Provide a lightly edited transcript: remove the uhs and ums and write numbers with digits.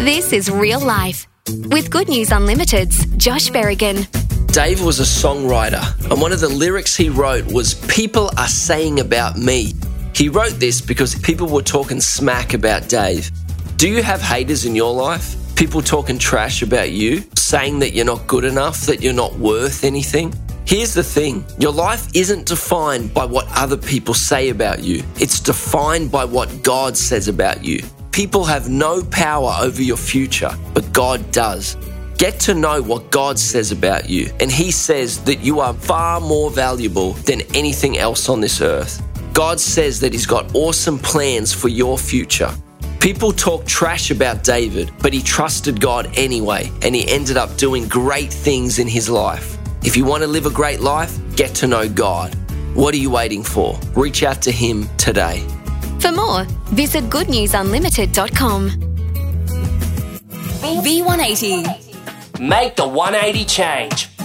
This is Real Life with Good News Unlimited's Josh Berrigan. Dave was a songwriter, and one of the lyrics he wrote was, "People are saying about me." He wrote this because people were talking smack about Dave. Do you have haters in your life? People talking trash about you, saying that you're not good enough, that you're not worth anything? Here's the thing, your life isn't defined by what other people say about you. It's defined by what God says about you. People have no power over your future, but God does. Get to know what God says about you, and He says that you are far more valuable than anything else on this earth. God says that He's got awesome plans for your future. People talk trash about David, but he trusted God anyway, and he ended up doing great things in his life. If you want to live a great life, get to know God. What are you waiting for? Reach out to Him today. For more, visit goodnewsunlimited.com. V180. Make the 180 change.